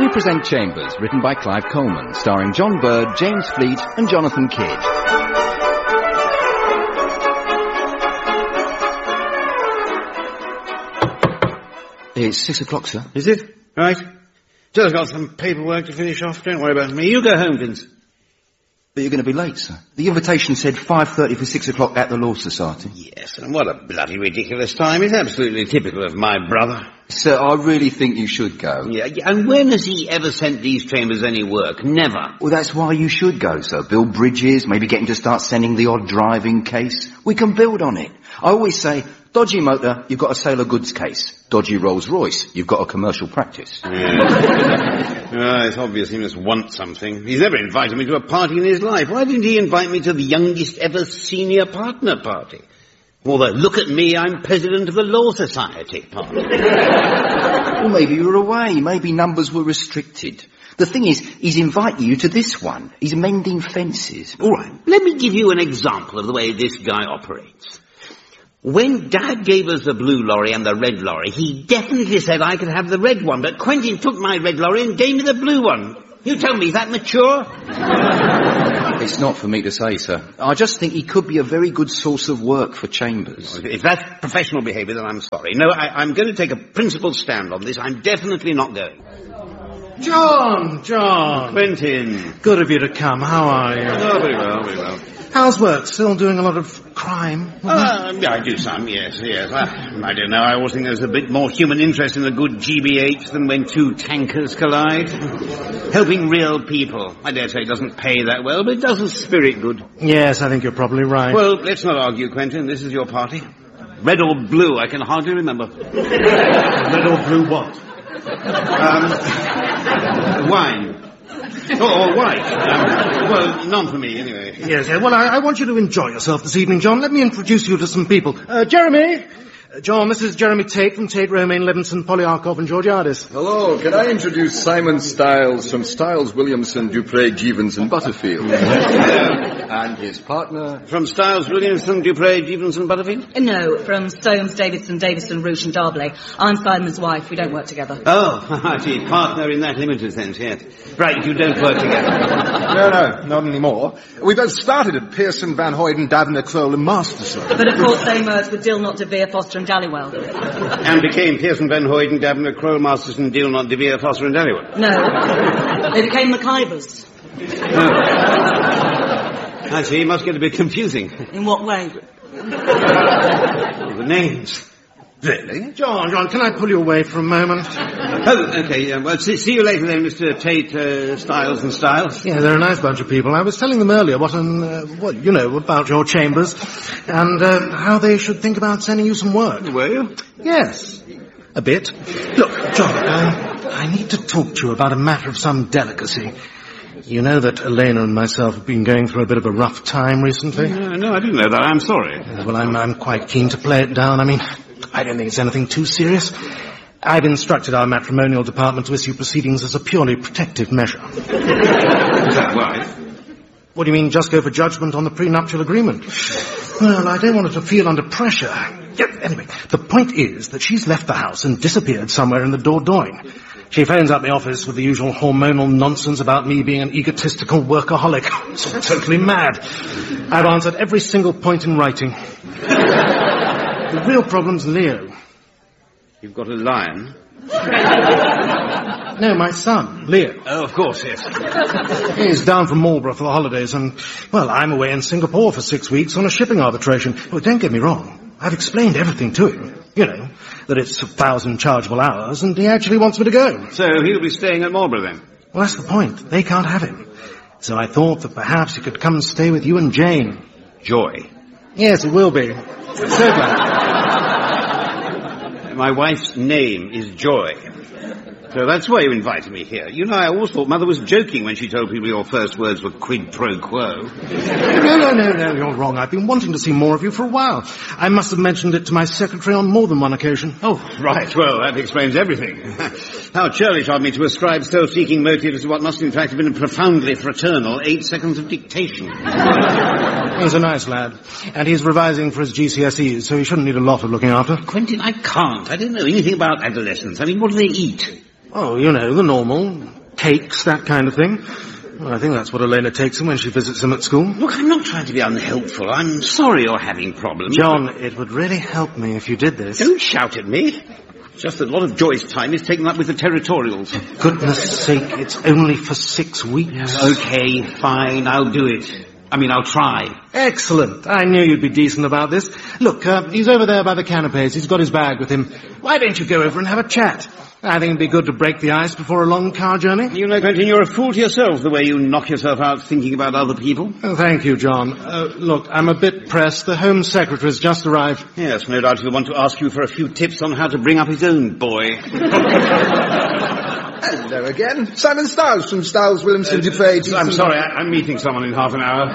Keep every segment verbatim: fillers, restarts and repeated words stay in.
We present Chambers, written by Clive Coleman, starring John Bird, James Fleet and Jonathan Kidd. It's six o'clock, sir. Is it? Right. Just got some paperwork to finish off. Don't worry about me. You go home, Vince. But you're going to be late, sir. The invitation said five thirty for six o'clock at the Law Society. Yes, and what a bloody ridiculous time. It's absolutely typical of my brother. Sir, I really think you should go. Yeah, yeah, and when has he ever sent these Chambers any work? Never. Well, that's why you should go, sir. Build bridges, maybe get him to start sending the odd driving case. We can build on it. I always say, dodgy motor, you've got a sale of goods case. Dodgy Rolls Royce, you've got a commercial practice. Yeah. uh, it's obvious he must want something. He's never invited me to a party in his life. Why didn't he invite me to the youngest ever senior partner party? Although, look at me, I'm president of the Law Society party. Well, maybe you were away. Maybe numbers were restricted. The thing is, he's inviting you to this one. He's mending fences. All right, let me give you an example of the way this guy operates. When Dad gave us the blue lorry and the red lorry, he definitely said I could have the red one, but Quentin took my red lorry and gave me the blue one. You tell me, is that mature? It's not for me to say, sir. I just think he could be a very good source of work for Chambers. If that's professional behaviour, then I'm sorry. No, I, I'm going to take a principled stand on this. I'm definitely not going. John, John. Quentin. Good of you to come. How are you? Oh, very well, very well. How's work? Still doing a lot of crime? Uh, yeah, I do some, yes, yes. I, I don't know, I always think there's a bit more human interest in a good G B H than when two tankers collide. Helping real people. I dare say it doesn't pay that well, but it does a spirit good. Yes, I think you're probably right. Well, let's not argue, Quentin. This is your party. Red or blue, I can hardly remember. Red or blue what? Um, wine. Oh, or white. Um, well, none for me, anyway. Yes, yeah, well, I, I want you to enjoy yourself this evening, John. Let me introduce you to some people. Uh, Jeremy! Uh, John, this is Jeremy Tate from Tate, Romaine, Levinson, Polyarkov and Georgiadis. Hello, can I introduce Simon Stiles from Stiles, Williamson, Dupre, Jeevons and Butterfield? And his partner... From Stiles, Williamson, Dupre, Jeevons and Butterfield? No, from Stones, Davidson, Davison, Roosh and Darbley. I'm Simon's wife. We don't work together. Oh, I see. Partner in that limited sense, yes. Right, you don't work together. No, no, not anymore. We both started at Pearson, Van Hoyden, Davner, Kroll and Masterson. But of course they merged with Dilnot, De Vere, Foster and Dallywell. And became Pearson, Van Hoyden, Davner, Kroll, Masterson, Dilnot, De Vere, Foster and Dallywell? No. They became McIvers. Oh. I see, it must get a bit confusing. In what way? The names. Really? John, John, can I pull you away for a moment? Oh, okay. Uh, well, see, see you later then, Mister Tate, uh, Stiles and Stiles. Yeah, they're a nice bunch of people. I was telling them earlier what an, uh, well, you know, about your Chambers and uh, how they should think about sending you some work. Were you? Yes, a bit. Look, John, uh, I need to talk to you about a matter of some delicacy. You know that Elena and myself have been going through a bit of a rough time recently? No, no I didn't know that. I'm sorry. Uh, well, I'm, I'm quite keen to play it down. I mean, I don't think it's anything too serious. I've instructed our matrimonial department to issue proceedings as a purely protective measure. Is that right? What do you mean, just go for judgment on the prenuptial agreement? Well, I don't want her to feel under pressure. Yeah, anyway, the point is that she's left the house and disappeared somewhere in the Dordogne. She phones up the office with the usual hormonal nonsense about me being an egotistical workaholic. It's all totally mad. I've answered every single point in writing. The real problem's Leo. You've got a lion? No, my son, Leo. Oh, of course, yes. He's down from Marlborough for the holidays and, well, I'm away in Singapore for six weeks on a shipping arbitration. Well, don't get me wrong. I've explained everything to him. You know, that it's a thousand chargeable hours and he actually wants me to go. So he'll be staying at Marlborough then? Well, that's the point. They can't have him. So I thought that perhaps he could come and stay with you and Jane. Joy? Yes, it will be. So glad. My wife's name is Joy. So that's why you invited me here. You know, I always thought Mother was joking when she told people your first words were quid pro quo. No, no, no, no, you're wrong. I've been wanting to see more of you for a while. I must have mentioned it to my secretary on more than one occasion. Oh, right. Well, that explains everything. How churlish of me to ascribe self-seeking motives to what must in fact have been a profoundly fraternal eight seconds of dictation. He's a nice lad. And he's revising for his G C S Es, so he shouldn't need a lot of looking after. Quentin, I can't. I don't know anything about adolescents. I mean, what do they eat? Oh, you know, the normal. Cakes, that kind of thing. Well, I think that's what Elena takes him when she visits him at school. Look, I'm not trying to be unhelpful. I'm sorry you're having problems. John, it would really help me if you did this. Don't shout at me. Just that a lot of Joy's time is taken up with the territorials. For goodness sake, it's only for six weeks. Okay, fine, I'll do it. I mean, I'll try. Excellent. I knew you'd be decent about this. Look, uh, he's over there by the canapes. He's got his bag with him. Why don't you go over and have a chat? I think it'd be good to break the ice before a long car journey. You know, Quentin, you're a fool to yourself the way you knock yourself out thinking about other people. Oh, thank you, John. Uh, look, I'm a bit pressed. The Home Secretary's just arrived. Yes, no doubt he'll want to ask you for a few tips on how to bring up his own boy. Hello again. Simon Stiles from Stiles, Williamson, uh, Dupre. I'm sorry, I, I'm meeting someone in half an hour.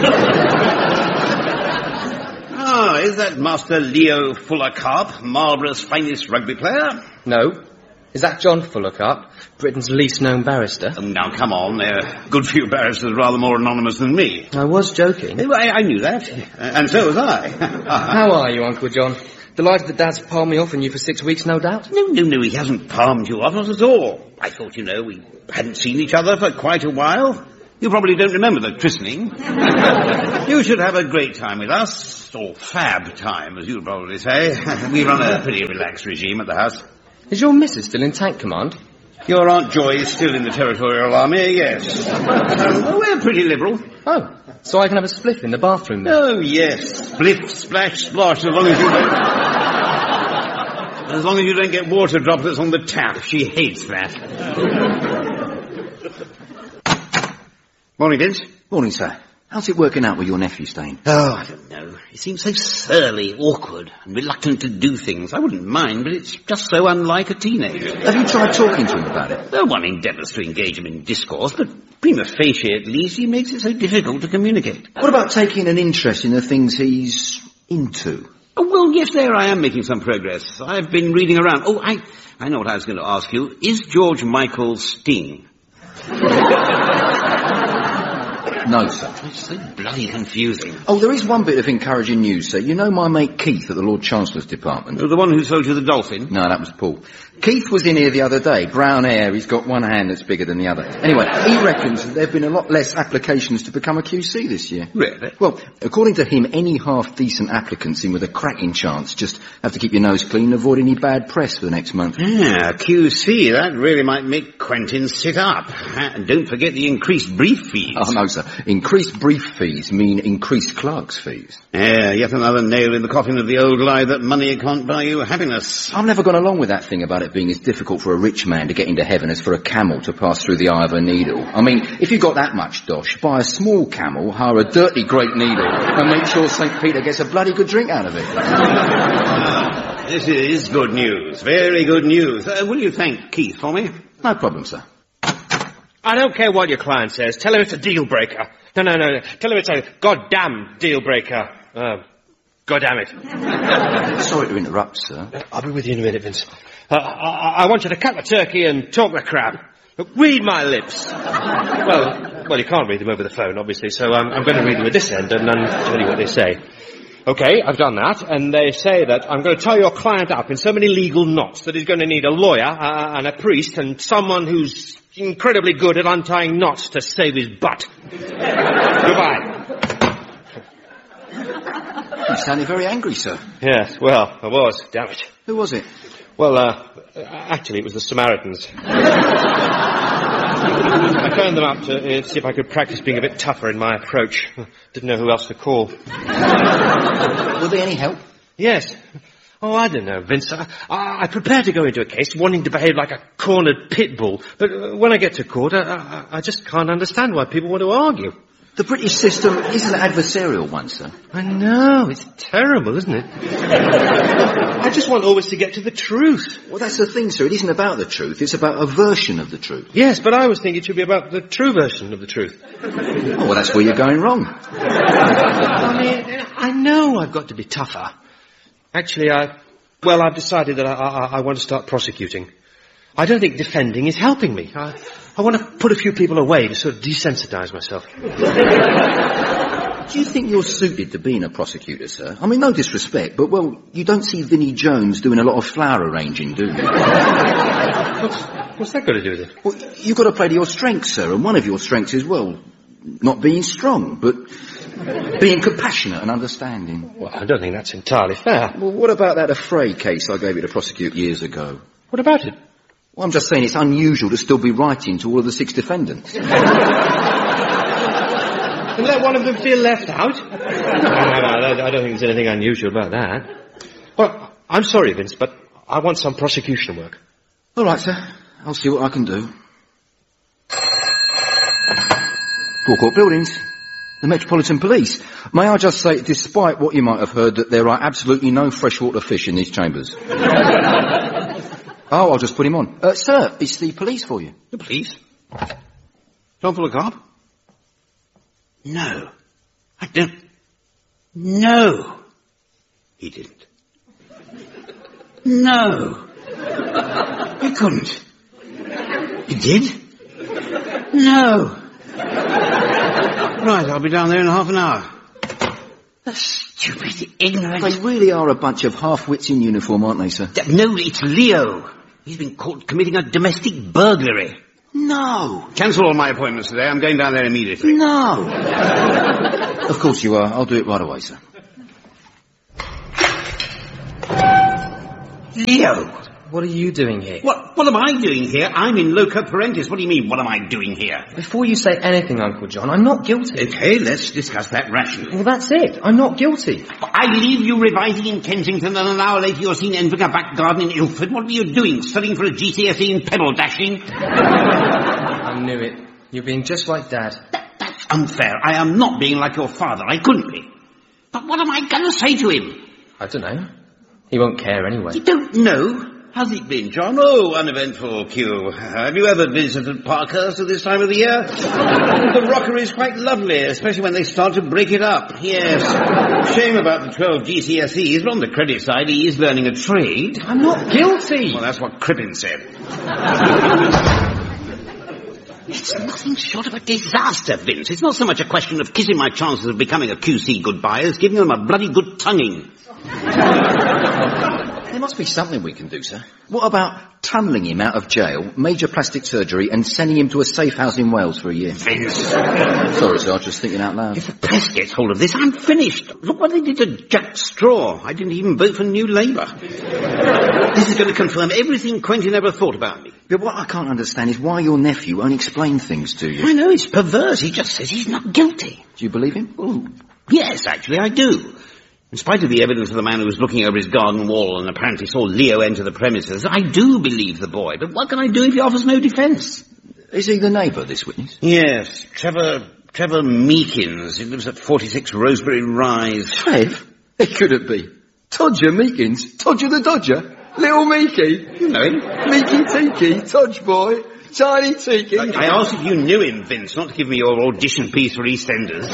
Ah, is that Master Leo Fuller-Carp, Marlborough's finest rugby player? No. Is that John Fuller-Carp, Britain's least known barrister? Oh, now, come on. There are good few barristers rather more anonymous than me. I was joking. I, I knew that. And so was I. How are you, Uncle John? Delighted that Dad's palmed me off on you for six weeks, no doubt? No, no, no, he hasn't palmed you off, not at all. I thought, you know, we hadn't seen each other for quite a while. You probably don't remember the christening. You should have a great time with us, or fab time, as you'd probably say. We run a pretty relaxed regime at the house. Is your missus still in tank command? Your Aunt Joy is still in the Territorial Army, yes. Well, we're pretty liberal. Oh, so I can have a spliff in the bathroom then? Oh, yes. Spliff, splash, splosh, as long as you don't... as long as you don't get water droplets on the tap. She hates that. Morning, Vince. Morning, sir. How's it working out with your nephew staying? Oh, I don't know. He seems so surly, awkward, and reluctant to do things. I wouldn't mind, but it's just so unlike a teenager. Have you tried talking to him about it? No one endeavours to engage him in discourse, but prima facie, at least, he makes it so difficult to communicate. What about taking an interest in the things he's into? Oh, well, yes, there I am making some progress. I've been reading around. Oh, I, I know what I was going to ask you. Is George Michael Sting? No, sir. It's so bloody confusing. Oh, there is one bit of encouraging news, sir. You know my mate Keith at the Lord Chancellor's Department? Oh, the one who sold you the dolphin? No, that was Paul. Keith was in here the other day. Brown hair, he's got one hand that's bigger than the other. Anyway, he reckons that there have been a lot less applications to become a Q C this year. Really? Well, according to him, any half-decent applicants in with a cracking chance just have to keep your nose clean and avoid any bad press for the next month. Yeah, Q C, that really might make Quentin sit up. And don't forget the increased brief fees. Oh, no, sir. Increased brief fees mean increased clerk's fees. Yeah, yet another nail in the coffin of the old lie that money can't buy you happiness. I've never gone along with that thing about it being as difficult for a rich man to get into heaven as for a camel to pass through the eye of a needle. I mean, if you've got that much dosh, buy a small camel, hire a dirty great needle, and make sure Saint Peter gets a bloody good drink out of it. This is good news. Very good news. Uh, will you thank Keith for me? No problem, sir. I don't care what your client says. Tell him it's a deal breaker. No, no, no, no. Tell him it's a goddamn deal breaker. Uh, goddamn it. Sorry to interrupt, sir. I'll be with you in a minute, Vince. Uh, I, I want you to cut the turkey and talk the crap. Read my lips. well, well, you can't read them over the phone, obviously, so um, I'm going to read them at this end and then tell you what they say. Okay, I've done that, and they say that I'm going to tie your client up in so many legal knots that he's going to need a lawyer uh, and a priest and someone who's incredibly good at untying knots to save his butt. Goodbye. You sounded very angry, sir. Yes, well, I was, damn it. Who was it? Well, uh, actually, it was the Samaritans. I phoned them up to uh, see if I could practice being a bit tougher in my approach. Didn't know who else to call. Were they any help? Yes. Oh, I don't know, Vince. I, I, I prepare to go into a case wanting to behave like a cornered pit bull, but uh, when I get to court, I, I, I just can't understand why people want to argue. The British system is an adversarial one, sir. I know, it's terrible, isn't it? I just want always to get to the truth. Well, that's the thing, sir. It isn't about the truth. It's about a version of the truth. Yes, but I always think it should be about the true version of the truth. Oh, well, that's where you're going wrong. I mean, I know I've got to be tougher. Actually, I... Well, I've decided that I, I, I want to start prosecuting. I don't think defending is helping me. I, I want to put a few people away to sort of desensitize myself. Do you think you're suited to being a prosecutor, sir? I mean, no disrespect, but, well, you don't see Vinnie Jones doing a lot of flower arranging, do you? what's, what's that got to do with it? Well, you've got to play to your strengths, sir, and one of your strengths is, well, not being strong, but being compassionate and understanding. Well, I don't think that's entirely fair. Well, what about that Affray case I gave you to prosecute years ago? What about it? Well, I'm just saying it's unusual to still be writing to all of the six defendants. And let one of them feel left out? no, no, no, I don't think there's anything unusual about that. Well, I'm sorry, Vince, but I want some prosecution work. All right, sir. I'll see what I can do. Forecourt Buildings. The Metropolitan Police. May I just say, despite what you might have heard, that there are absolutely no freshwater fish in these chambers. Oh, I'll just put him on. Uh, sir, it's the police for you. The police? John Fuller Cop? No. I don't... No. He didn't. No. He couldn't. He did? No. Right, I'll be down there in half an hour. The stupid, ignorant... They really are a bunch of half-wits in uniform, aren't they, sir? No, it's Leo. He's been caught committing a domestic burglary. No. Cancel all my appointments today. I'm going down there immediately. No. Of course you are. I'll do it right away, sir. Leo! What are you doing here? What, what am I doing here? I'm in loco parentis. What do you mean, what am I doing here? Before you say anything, Uncle John, I'm not guilty. Okay, let's discuss that rationally. Well, that's it. I'm not guilty. I leave you revising in Kensington, and an hour later you're seen entering a back garden in Ilford. What were you doing? Studying for a G C S E in pebble dashing? I knew it. You're being just like Dad. That, that's unfair. I am not being like your father. I couldn't be. But what am I going to say to him? I don't know. He won't care anyway. You don't know? How's it been, John? Oh, uneventful, Q. Have you ever visited Parkhurst at this time of the year? The Rockery is quite lovely, especially when they start to break it up. Yes. Shame about the twelve G C S Es, but on the credit side, he is learning a trade. I'm not guilty. Well, that's what Crippen said. It's nothing short of a disaster, Vince. It's not so much a question of kissing my chances of becoming a Q C goodbye as giving them a bloody good tonguing. There must be something we can do, sir. What about tunnelling him out of jail, major plastic surgery, and sending him to a safe house in Wales for a year? Vince! Sorry, sir, I was just thinking out loud. If the press gets hold of this, I'm finished. Look what they did to Jack Straw. I didn't even vote for New Labour. This is going to confirm everything Quentin ever thought about me. But what I can't understand is why your nephew won't explain things to you. I know, it's perverse. He just says he's not guilty. Do you believe him? Oh, yes, actually, I do. In spite of the evidence of the man who was looking over his garden wall and apparently saw Leo enter the premises, I do believe the boy. But what can I do if he offers no defence? Is he the neighbour, this witness? Yes, Trevor, Trevor Meekins. He lives at forty-six Rosebery Rise. Trev? It couldn't be. Todger Meekins? Todger the Dodger? Little Meeky? You know him? Meeky Tiki? Todge boy? Tiny Tiki? I, I asked if you knew him, Vince, not to give me your audition piece for EastEnders.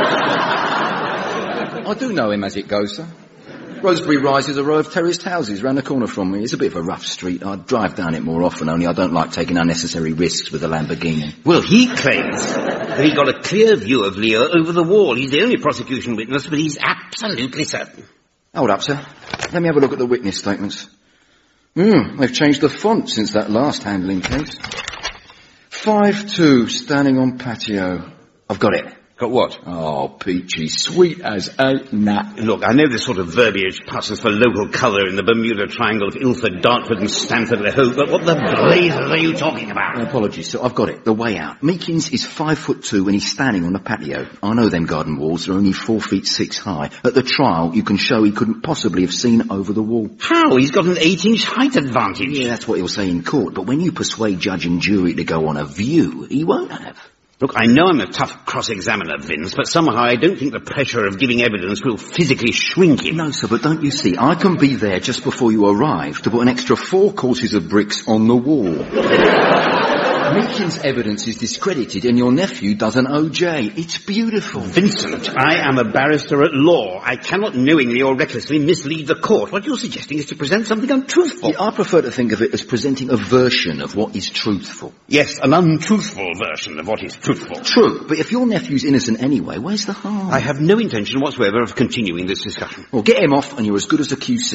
I do know him as it goes, sir. Rosebery Rise is a row of terraced houses round the corner from me. It's a bit of a rough street. I drive down it more often, only I don't like taking unnecessary risks with a Lamborghini. Well, he claims that he got a clear view of Leo over the wall. He's the only prosecution witness, but he's absolutely certain. Hold up, sir. Let me have a look at the witness statements. Hmm, they've changed the font since that last handling case. five two, standing on patio. I've got it. Got what? Oh, peachy, sweet as a nut. Look, I know this sort of verbiage passes for local colour in the Bermuda Triangle of Ilford, Dartford and Stamford-le-Hope, but what the blazes are you talking about? Apologies, sir. I've got it. The way out. Meekins is five foot two and he's standing on the patio. I know them garden walls are only four feet six high. At the trial, you can show he couldn't possibly have seen over the wall. How? He's got an eight-inch height advantage. Yeah, that's what he'll say in court, but when you persuade judge and jury to go on a view, he won't have. Look, I know I'm a tough cross-examiner, Vince, but somehow I don't think the pressure of giving evidence will physically shrink him. No, sir, but don't you see, I can be there just before you arrive to put an extra four courses of bricks on the wall. Meekins' evidence is discredited and your nephew does an O J. It's beautiful. Vincent, I am a barrister at law. I cannot knowingly or recklessly mislead the court. What you're suggesting is to present something untruthful. Yeah, I prefer to think of it as presenting a version of what is truthful. Yes, an untruthful version of what is truthful. True, but if your nephew's innocent anyway, where's the harm? I have no intention whatsoever of continuing this discussion. Well, get him off and you're as good as a Q C.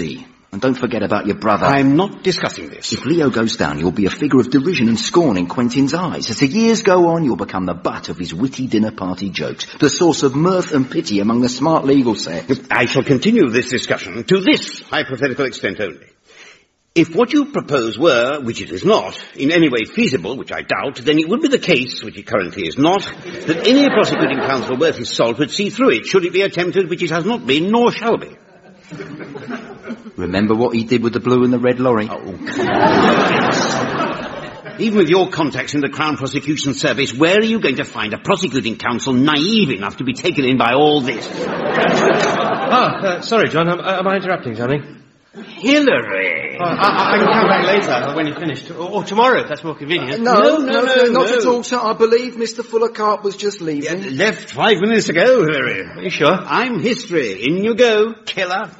And don't forget about your brother. I'm not discussing this. If Leo goes down, you'll be a figure of derision and scorn in Quentin's eyes. As the years go on, you'll become the butt of his witty dinner party jokes, the source of mirth and pity among the smart legal set. I shall continue this discussion to this hypothetical extent only. If what you propose were, which it is not, in any way feasible, which I doubt, then it would be the case, which it currently is not, that any prosecuting counsel worth his salt would see through it, should it be attempted, which it has not been, nor shall be. Remember what he did with the blue and the red lorry? Oh. Even with your contacts in the Crown Prosecution Service, where are you going to find a prosecuting counsel naive enough to be taken in by all this? Ah, uh, sorry, John, am, am I interrupting something? Hillary! Uh, I, I can come back later when you've finished. Or, or tomorrow, if that's more convenient. Uh, no, no, no, no, no, not no. at all, sir. I believe Mister Fuller Carp was just leaving. Yeah, left five minutes ago, Hillary. Are you sure? I'm history. In you go, killer.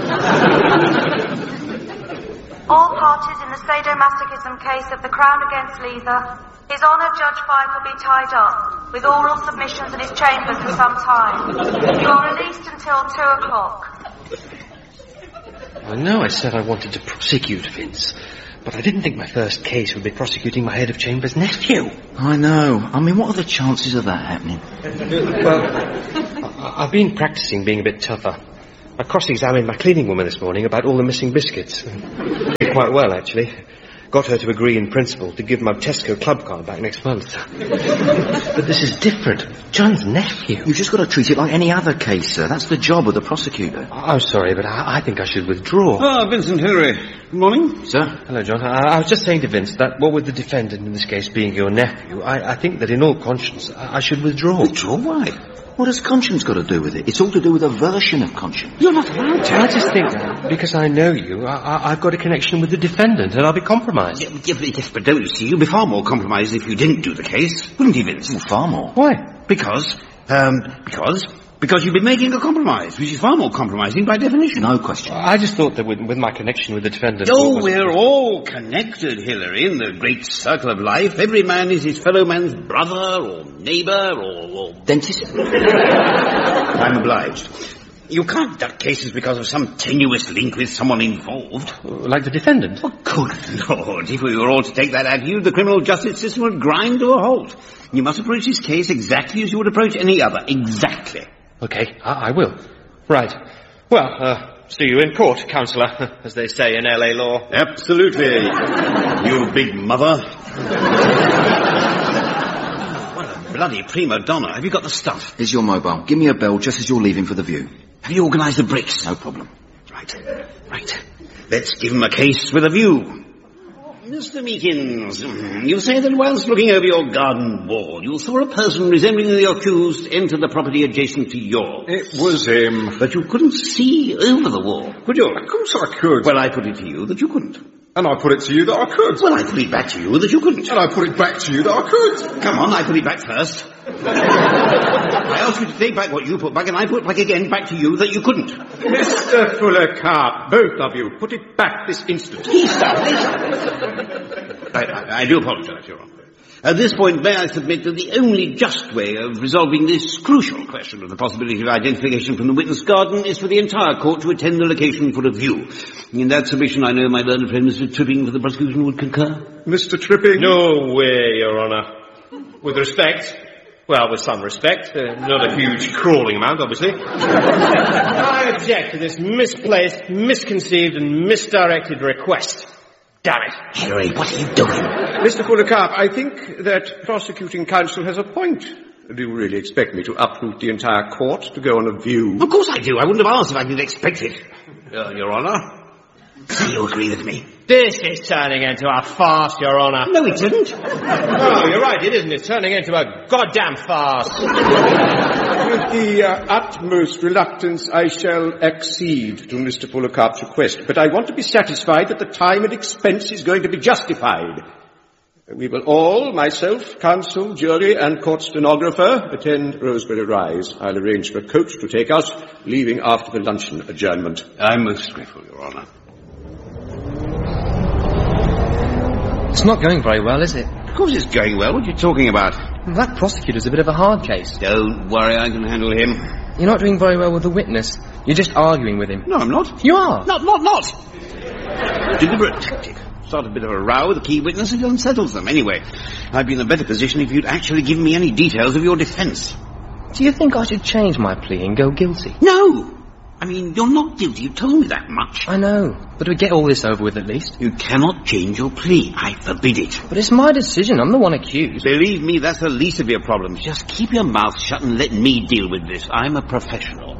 All parties in the sadomasochism case of the Crown against Leither, His Honour Judge Fife will be tied up, with oral submissions in his chambers for some time. You are released until two o'clock. I know I said I wanted to prosecute Vince, but I didn't think my first case would be prosecuting my head of chamber's nephew. I know. I mean, what are the chances of that happening? Well, I- I've been practicing being a bit tougher. I cross-examined my cleaning woman this morning about all the missing biscuits. Did quite well, actually. Got her to agree in principle to give my Tesco club card back next month. But this is different. John's nephew. You've just got to treat it like any other case, sir. That's the job of the prosecutor. I'm sorry, but I, I think I should withdraw. Ah, Vincent Hillary. Good morning. Sir? Hello, John. I, I was just saying to Vince that what with the defendant in this case being your nephew, I, I think that in all conscience I, I should withdraw. Withdraw? Why? What has conscience got to do with it? It's all to do with a version of conscience. You're not allowed to. I just think that because I know you, I, I, I've got a connection with the defendant and I'll be compromised. Yeah, yeah, but, yes, but don't you see, you'd be far more compromised if you didn't do the case, wouldn't you, Vince? Well, far more. Why? Because, um, because, because you'd be making a compromise, which is far more compromising by definition. No question. I just thought that with, with my connection with the defendant... Oh, was- we're all connected, Hillary, in the great circle of life. Every man is his fellow man's brother, or neighbour, or... or... Dentist? I'm obliged. You can't duck cases because of some tenuous link with someone involved. Like the defendant? Oh, good Lord, if we were all to take that attitude, the criminal justice system would grind to a halt. You must approach this case exactly as you would approach any other. Exactly. Okay, I, I will. Right. Well, uh, see you in court, counsellor, as they say in L A law. Absolutely. You big mother. What a bloody prima donna. Have you got the stuff? Here's your mobile. Give me a bell just as you're leaving for the View. Have you organised the bricks? No problem. Right. Right. Let's give him a case with a view. Mister Meekins, you say that whilst looking over your garden wall, you saw a person resembling the accused enter the property adjacent to yours. It was him. But you couldn't see over the wall, could you? Of course I could. Well, I put it to you that you couldn't. And I put it to you that I could. Well, I put it back to you that you couldn't. And I put it back to you that I could. Come on, I put it back first. I asked you to take back what you put back, and I put back again back to you that you couldn't. Mister Fuller Carp, both of you, put it back this instant. He started. I, I, I do apologise, Your Honour. At this point, may I submit that the only just way of resolving this crucial question of the possibility of identification from the witness garden is for the entire court to attend the location for a view. In that submission, I know my learned friend Mister Tripping for the prosecution would concur. Mister Tripping? No way, Your Honour. With respect, well, with some respect, uh, not a huge crawling amount, obviously. I object to this misplaced, misconceived and misdirected request. Damn it. Harry, what are you doing? Mister Fuller Carp, I think that prosecuting counsel has a point. Do you really expect me to uproot the entire court to go on a view? Of course I do. I wouldn't have asked if I didn't expect it. Uh, Your Honour. Do you agree with me? This is turning into a farce, Your Honour. No, it didn't. No, you're right, it isn't. It's turning into a goddamn farce. With the uh, utmost reluctance, I shall accede to Mister Fuller Carp's request, but I want to be satisfied that the time and expense is going to be justified. We will all, myself, counsel, jury, and court stenographer, attend Rosebery Rise. I'll arrange for a coach to take us, leaving after the luncheon adjournment. I'm most grateful, Your Honour. It's not going very well, is it? Of course it's going well. What are you talking about? That prosecutor's a bit of a hard case. Don't worry, I can handle him. You're not doing very well with the witness. You're just arguing with him. No, I'm not. You are. Not, not, not. Deliberate tactic. Start a bit of a row with the key witness and unsettles them. Anyway, I'd be in a better position if you'd actually given me any details of your defence. Do you think I should change my plea and go guilty? No! I mean, you're not guilty. You told me that much. I know, but we get all this over with at least. You cannot change your plea. I forbid it. But it's my decision. I'm the one accused. Believe me, that's the least of your problems. Just keep your mouth shut and let me deal with this. I'm a professional.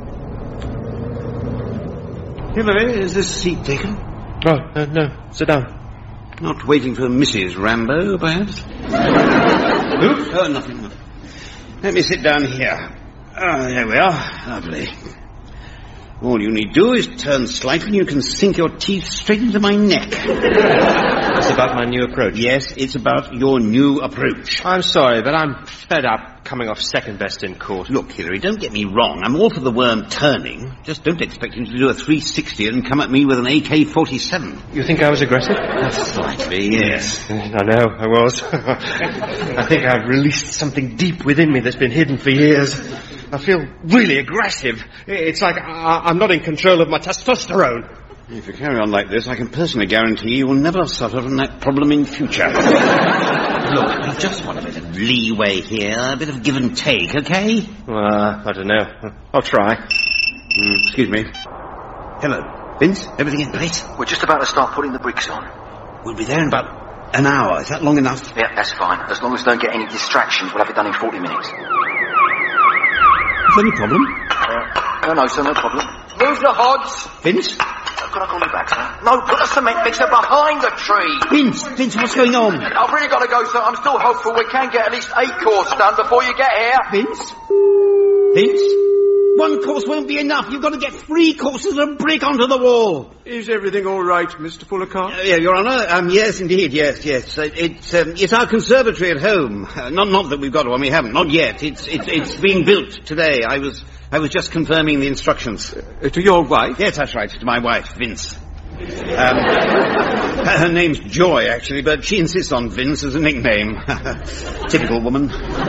Hilary, is this seat taken? Oh, uh, no. Sit down. Not waiting for Missus Rambo, perhaps? Who? Oh, nothing, nothing. Let me sit down here. Ah, there we are. Lovely. All you need do is turn slightly and you can sink your teeth straight into my neck. It's about my new approach. Yes, it's about your new approach. I'm sorry, but I'm fed up coming off second best in court. Look, Hilary, don't get me wrong. I'm all for the worm turning. Just don't expect him to do a three sixty and come at me with an A K forty-seven. You think I was aggressive? Slightly, yes. I know, I was. I think I've released something deep within me that's been hidden for years. I feel really aggressive. It's like I- I'm not in control of my testosterone. If you carry on like this, I can personally guarantee you will never suffer from that problem in future. Look, I just want a bit of leeway here, a bit of give and take, okay? Uh, I don't know. I'll try. Mm, excuse me. Hello. Vince, everything in place? We're just about to start putting the bricks on. We'll be there in about an hour. Is that long enough? Yeah, that's fine. As long as we don't get any distractions, we'll have it done in forty minutes. Is there any problem? Uh, no, no, sir, no problem. Move the hods. Vince? Uh, could I call you back, sir? No, put the cement mixer behind the tree. Vince, Vince, what's going on? I've really got to go, sir. I'm still hopeful we can get at least eight courses done before you get here. Vince? Vince? One course won't be enough. You've got to get three courses of brick onto the wall. Is everything all right, Mister Fullercott? Uh, yeah, Your Honour. Um, yes, indeed. Yes, yes. Uh, it's um, it's our conservatory at home. Uh, not not that we've got one. We haven't. Not yet. It's it's it's being built today. I was I was just confirming the instructions. Uh, to your wife? Yes, that's right. To my wife, Vince. Um, her name's Joy, actually, but she insists on Vince as a nickname. Typical woman.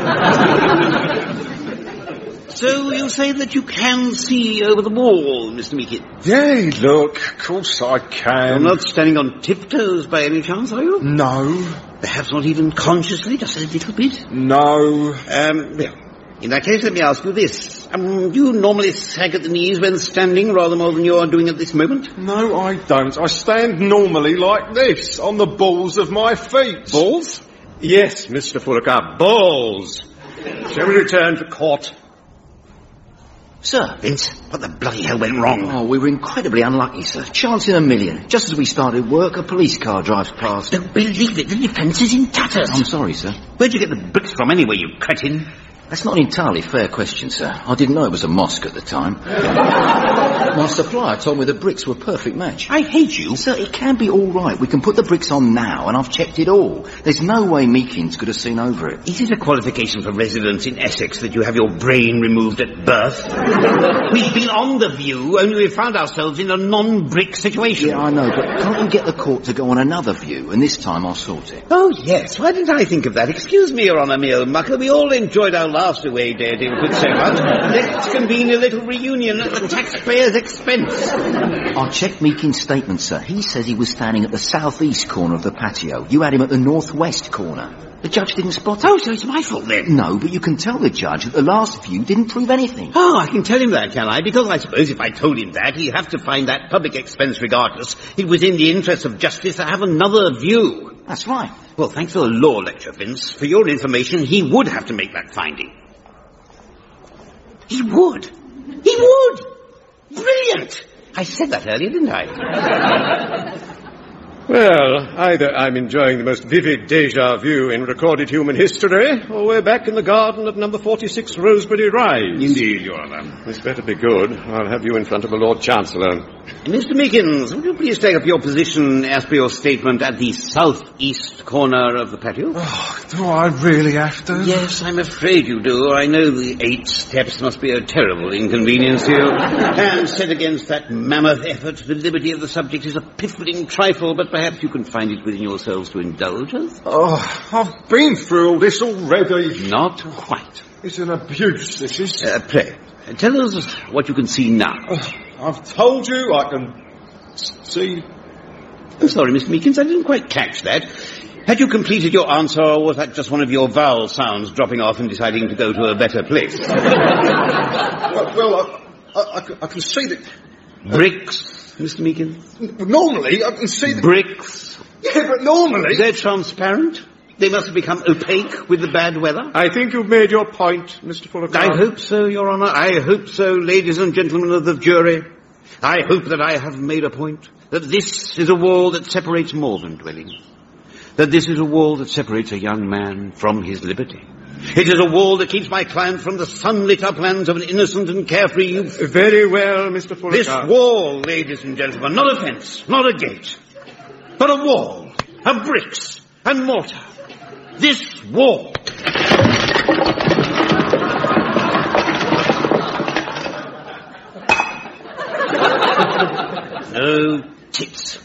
So you say that you can see over the wall, Mister Meekin? Yay, look, of course I can. You're not standing on tiptoes by any chance, are you? No. Perhaps not even consciously, just a little bit? No. Um, well, in that case, let me ask you this. Um, do you normally sag at the knees when standing rather more than you are doing at this moment? No, I don't. I stand normally like this, on the balls of my feet. Balls? Yes, Mister Fullercut, balls. Shall we return to court? Sir, Vince, what the bloody hell went wrong? Oh, we were incredibly unlucky, sir. Chance in a million. Just as we started work, a police car drives past. Don't believe it. The defence is in tatters. I'm sorry, sir. Where'd you get the bricks from anyway, you cretin? That's not an entirely fair question, sir. I didn't know it was a mosque at the time. My supplier told me the bricks were a perfect match. I hate you. Sir, it can be all right. We can put the bricks on now, and I've checked it all. There's no way Meekins could have seen over it. Is it a qualification for residents in Essex that you have your brain removed at birth? We've been on the view, only we've found ourselves in a non-brick situation. Yeah, I know, but can't we get the court to go on another view, and this time I'll sort it? Oh, yes. Why didn't I think of that? Excuse me, Your Honour, me old mucker. We all enjoyed our last away day at Ilford so much. Let's convene a little reunion at the taxpayer's expense. I checked Meekins' statement, sir. He says he was standing at the southeast corner of the patio. You had him at the northwest corner. The judge didn't spot it. Oh, so it's my fault then? No, but you can tell the judge that the last view didn't prove anything. Oh, I can tell him that, can I? Because I suppose if I told him that, he'd have to find that public expense regardless. It was in the interest of justice to have another view. That's right. Well, thanks for the law lecture, Vince. For your information, he would have to make that finding. He would. He would. Brilliant. I said that earlier, didn't I? Well, either I'm enjoying the most vivid déjà vu in recorded human history, or we're back in the garden of number forty-six Rosebery Rise. Indeed, Your Honour. This better be good. I'll have you in front of a Lord Chancellor. Mister Meekins, would you please take up your position as per your statement at the southeast corner of the patio? Oh, do I really have to? Yes, I'm afraid you do. I know the eight steps must be a terrible inconvenience to you. And set against that mammoth effort, the liberty of the subject is a piffling trifle, but perhaps you can find it within yourselves to indulge us? Oh, I've been through all this already. Not quite. It's an abuse, this is. Uh, pray, tell us what you can see now. Oh, I've told you I can s- see... I'm sorry, Mister Meekins, I didn't quite catch that. Had you completed your answer, or was that just one of your vowel sounds dropping off and deciding to go to a better place? well, well I, I, I, can- I can see that... Bricks, Mister Meekins? Normally, I can see that... Bricks? Yeah, but normally... They're transparent? They must have become opaque with the bad weather? I think you've made your point, Mister Fuller. I hope so, Your Honour. I hope so, ladies and gentlemen of the jury. I hope that I have made a point. That this is a wall that separates more than dwellings. That this is a wall that separates a young man from his liberty. It is a wall that keeps my client from the sunlit uplands of an innocent and carefree youth. Very well, Mister Fuller. This wall, ladies and gentlemen, not a fence, not a gate, but a wall of bricks and mortar. This wall. No tits.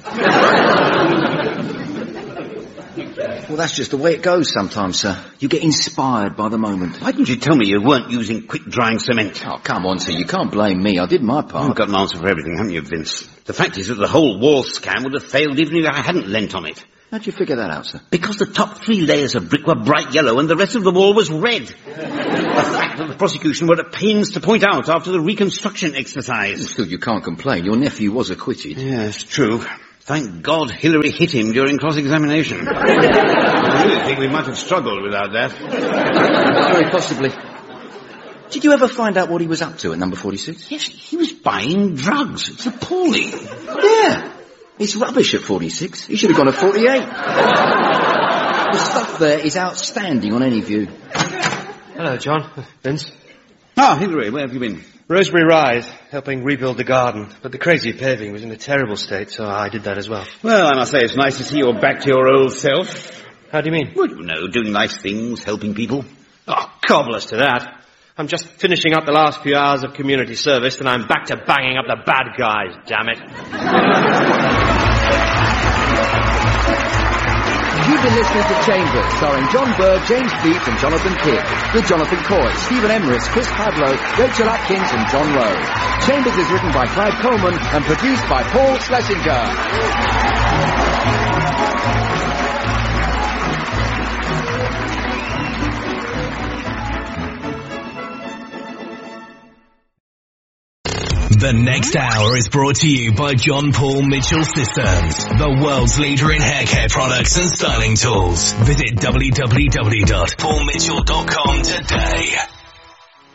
Well, that's just the way it goes sometimes, sir. You get inspired by the moment. Why didn't you tell me you weren't using quick-drying cement? Oh, come on, sir. You can't blame me. I did my part. You've got an answer for everything, haven't you, Vince? The fact is that the whole wall scam would have failed even if I hadn't lent on it. How'd you figure that out, sir? Because the top three layers of brick were bright yellow and the rest of the wall was red. A fact that the prosecution were at pains to point out after the reconstruction exercise. Still, you can't complain. Your nephew was acquitted. Yes, true. Thank God Hillary hit him during cross-examination. I really think we might have struggled without that. Very possibly. Did you ever find out what he was up to at number forty-six? Yes, he was buying drugs. It's appalling. Yeah. It's rubbish at forty-six. He should have gone at forty-eight. The stuff there is outstanding on any view. Hello, John. Vince. Ah, Hillary, where have you been? Rosebery Rise, helping rebuild the garden. But the crazy paving was in a terrible state, so I did that as well. Well, I must say it's nice to see you're back to your old self. How do you mean? Well, you know, doing nice things, helping people. Oh, cobblers to that. I'm just finishing up the last few hours of community service, and I'm back to banging up the bad guys, damn it. You've been listening to Chambers, starring John Bird, James Beat and Jonathan Kidd, with Jonathan Coy, Stephen Emrys, Chris Padlow, Rachel Atkins and John Lowe. Chambers is written by Clive Coleman and produced by Paul Schlesinger. The next hour is brought to you by John Paul Mitchell Systems, the world's leader in hair care products and styling tools. Visit w w w dot paul mitchell dot com today.